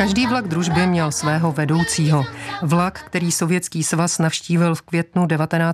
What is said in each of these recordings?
Každý vlak družby měl svého vedoucího. Vlak, který Sovětský svaz navštívil v květnu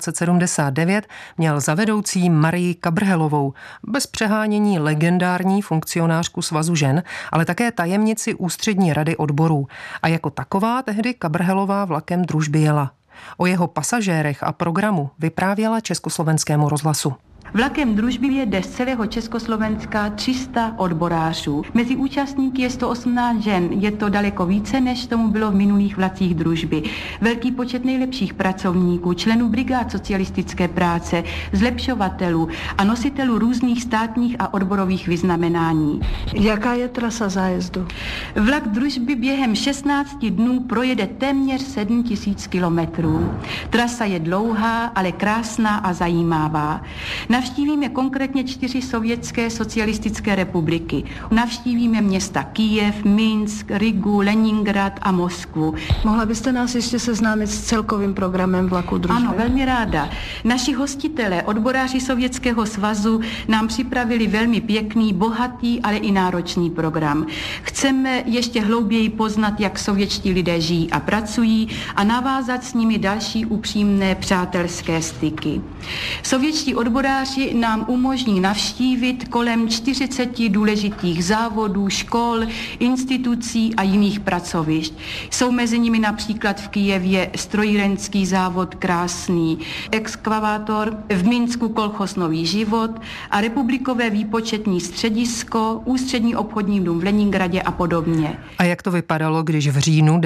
1979, měl za vedoucí Marii Kabrhelovou, bez přehánění legendární funkcionářku Svazu žen, ale také tajemnici Ústřední rady odborů. A jako taková tehdy Kabrhelová vlakem družby jela. O jeho pasažérech a programu vyprávěla Československému rozhlasu. Vlakem družby jede z celého Československa 300 odborářů. Mezi účastníky je 118 žen. Je to daleko více, než tomu bylo v minulých vlacích družby. Velký počet nejlepších pracovníků, členů brigád socialistické práce, zlepšovatelů a nositelů různých státních a odborových vyznamenání. Jaká je trasa zájezdu? Vlak družby během 16 dnů projede téměř 7000 kilometrů. Trasa je dlouhá, ale krásná a zajímavá. Navštívíme konkrétně 4 sovětské socialistické republiky. Navštívíme města Kyjev, Minsk, Rigu, Leningrad a Moskvu. Mohla byste nás ještě seznámit s celkovým programem vlaku družby? Ano, velmi ráda. Naši hostitelé, odboráři Sovětského svazu, nám připravili velmi pěkný, bohatý, ale i náročný program. Chceme ještě hlouběji poznat, jak sovětští lidé žijí a pracují a navázat s nimi další upřímné přátelské styky. Sovětští odboráři nám umožní navštívit kolem 40 důležitých závodů, škol, institucí a jiných pracovišť. Jsou mezi nimi například v Kyjevě strojírenský závod Krásný exkavator, v Minsku kolchoz Nový život a republikové výpočetní středisko, ústřední obchodní dům v Leningradě a podobně. A jak to vypadalo, když v říjnu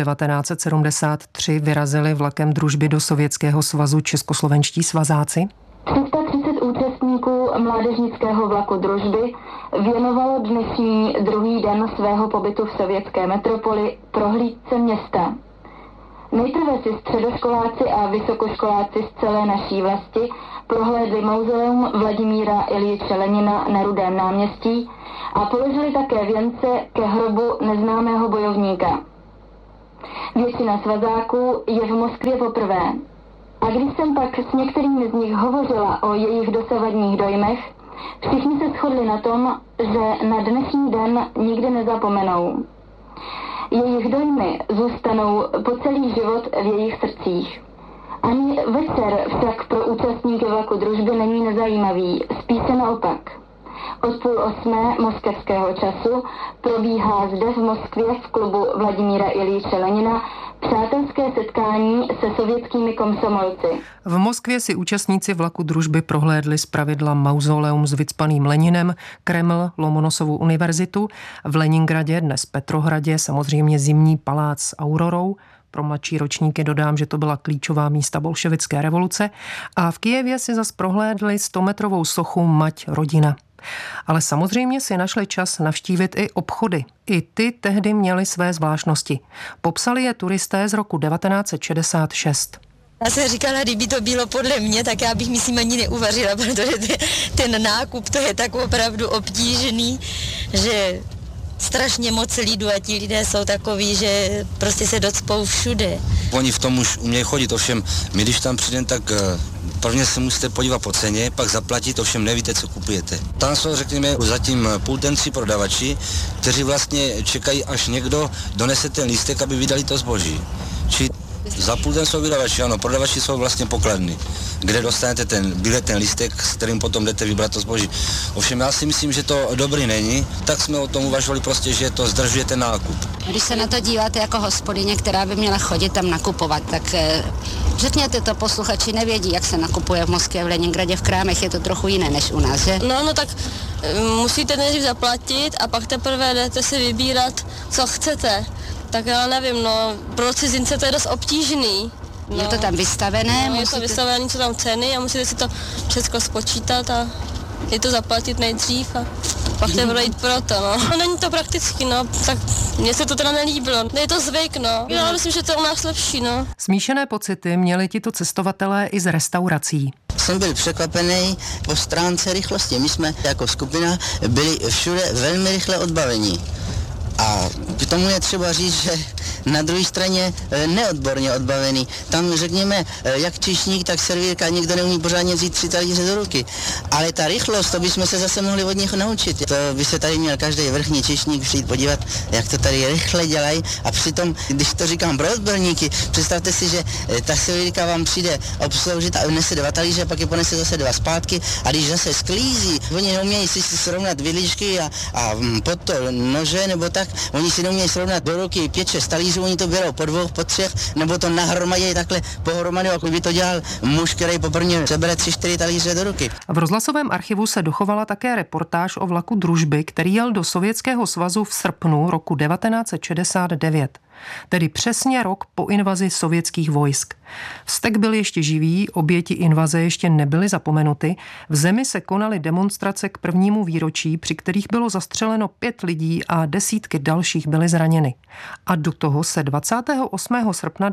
1973 vyrazili vlakem družby do Sovětského svazu českoslovenští svazáci? 330 účastníků mládežnického vlaku družby věnovalo dnešní druhý den svého pobytu v sovětské metropoli prohlídce města. Nejprve si středoškoláci a vysokoškoláci z celé naší vlasti prohlédli mauzoleum Vladimíra Iljiče Lenina na Rudém náměstí a položili také věnce ke hrobu neznámého bojovníka. Většina svazáků je v Moskvě poprvé. A když jsem pak s některými z nich hovořila o jejich dosavadních dojmech, všichni se shodli na tom, že na dnešní den nikdy nezapomenou. Jejich dojmy zůstanou po celý život v jejich srdcích. Ani večer však pro účastníky vlaku družby není nezajímavý, spíše naopak. Od 7:30 moskevského času probíhá zde v Moskvě v klubu Vladimíra Iljiče Lenina přátelské setkání se sovětskými komsomolci. V Moskvě si účastníci vlaku družby prohlédli zpravidla mauzoleum s vycpaným Leninem, Kreml, Lomonosovu univerzitu, v Leningradě, dnes Petrohradě, samozřejmě zimní palác s aurorou. Pro mladší ročníky dodám, že to byla klíčová místa bolševické revoluce. A v Kyjevě si zas prohlédli 100metrovou sochu Mať rodina. Ale samozřejmě si našli čas navštívit i obchody. I ty tehdy měly své zvláštnosti. Popsali je turisté z roku 1966. Já jsem říkala, kdyby to bylo podle mě, tak já bych myslím ani neuvařila, protože ten nákup to je tak opravdu obtížný, že strašně moc lidu a ti lidé jsou takový, že prostě se docpou všude. Oni v tom už umějí chodit, ovšem my když tam přijdeme, tak prvně se musíte podívat po ceně, pak zaplatit, ovšem nevíte, co kupujete. Tam jsou, řekněme, zatím půltenci prodavači, kteří vlastně čekají, až někdo donese ten lístek, aby vydali to zboží. Či za půlten jsou vydavači, ano, prodavači jsou vlastně pokladny, kde dostanete ten lístek, s kterým potom jdete vybrat to zboží. Ovšem já si myslím, že to dobrý není, tak jsme o tom uvažovali prostě, že to zdržuje ten nákup. Když se na to díváte jako hospodyně, která by měla chodit tam nakupovat, tak řekněte to, posluchači nevědí, jak se nakupuje v Moskvě, v Leningradě, v krámech, je to trochu jiné než u nás, že? No tak musíte nejdřív zaplatit a pak teprve jdete si vybírat, co chcete. Tak já nevím, no, pro cizince to je dost obtížný. No. Je to tam vystavené? No, je to vystavené, co tam ceny a musíte si to všechno spočítat a je to zaplatit nejdřív a pak teprve jít pro to, no. No není to prakticky, no, tak mně se to teda nelíbilo. Je to zvyk, no. Já myslím, že to je u nás lepší, no. Smíšené pocity měli tito cestovatelé i z restaurací. Jsem byl překvapený po stránce rychlosti. My jsme jako skupina byli všude velmi rychle odbavení. A k tomu je třeba říct, že na druhé straně neodborně odbavený. Tam řekněme, jak číšník, tak servírka, nikdo neumí pořádně vzít 3 talíře do ruky. Ale ta rychlost, to bychom se zase mohli od nich naučit. To by se tady měl každý vrchní číšník přijít podívat, jak to tady rychle dělají. A přitom, když to říkám pro odborníky, představte si, že ta servírka vám přijde obsloužit a unese 2 talíře, pak je ponese zase 2 zpátky a když zase sklízí, oni neumějí si srovnat vidličky a pod to nože nebo tak, oni si neumějí srovnat do ruky 5-6 talířů, oni to berou po 2, po 3, nebo to nahromadí takhle pohromadu, jako by to dělal muž, který poprvé sebere 3-4 talíře do ruky. V rozhlasovém archivu se dochovala také reportáž o vlaku Družby, který jel do Sovětského svazu v srpnu roku 1969. Tedy přesně rok po invazi sovětských vojsk. Vztek byl ještě živý, oběti invaze ještě nebyly zapomenuty, v zemi se konaly demonstrace k 1. výročí, při kterých bylo zastřeleno 5 lidí a desítky dalších byly zraněny. A do toho se 28. srpna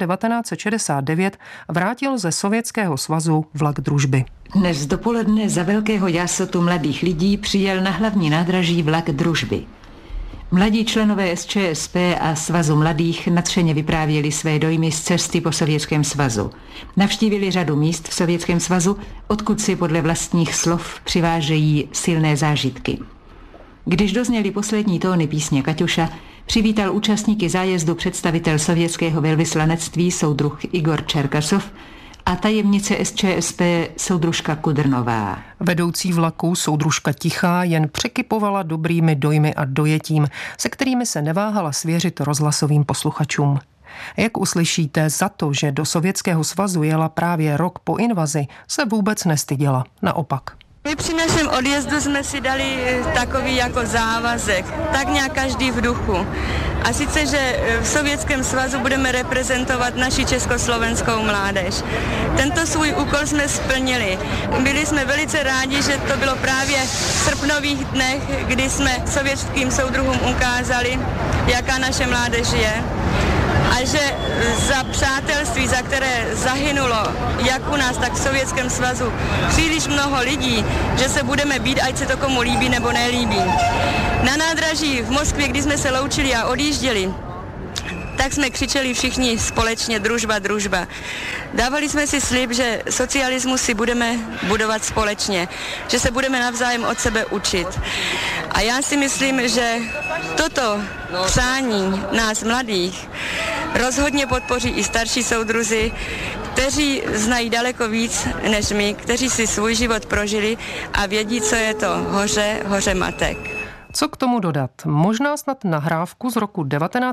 1969 vrátil ze Sovětského svazu vlak Družby. Dnes dopoledne za velkého jásotu mladých lidí přijel na hlavní nádraží vlak Družby. Mladí členové SČSP a Svazu mladých nadšeně vyprávěli své dojmy z cesty po Sovětském svazu. Navštívili řadu míst v Sovětském svazu, odkud si podle vlastních slov přivážejí silné zážitky. Když dozněly poslední tóny písně Kaťuša, přivítal účastníky zájezdu představitel sovětského velvyslanectví soudruh Igor Čerkasov a tajemnice SČSP soudružka Kudrnová. Vedoucí vlaku soudružka Tichá jen překypovala dobrými dojmy a dojetím, se kterými se neváhala svěřit rozhlasovým posluchačům. Jak uslyšíte, za to, že do Sovětského svazu jela právě rok po invazi, se vůbec nestyděla. Naopak. My při našem odjezdu jsme si dali takový jako závazek, tak nějak každý v duchu. A sice, že v Sovětském svazu budeme reprezentovat naši československou mládež. Tento svůj úkol jsme splnili. Byli jsme velice rádi, že to bylo právě v srpnových dnech, kdy jsme sovětským soudruhům ukázali, jaká naše mládež je. A že za přátelství, za které zahynulo jak u nás, tak v Sovětském svazu příliš mnoho lidí, že se budeme být, ať se to komu líbí nebo nelíbí. Na nádraží v Moskvě, kdy jsme se loučili a odjížděli, tak jsme křičeli všichni společně družba, družba. Dávali jsme si slib, že socialismus si budeme budovat společně, že se budeme navzájem od sebe učit. A já si myslím, že toto přání nás mladých rozhodně podpoří i starší soudruzi, kteří znají daleko víc než my, kteří si svůj život prožili a vědí, co je to hoře matek. Co k tomu dodat? Možná snad nahrávku z roku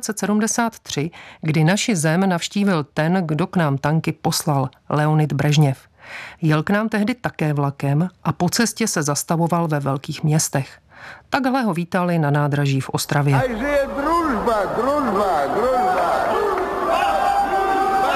1973, kdy naši zem navštívil ten, kdo k nám tanky poslal, Leonid Brežněv. Jel k nám tehdy také vlakem a po cestě se zastavoval ve velkých městech. Takhle ho vítali na nádraží v Ostravě. Ať žije družba, družba, družba.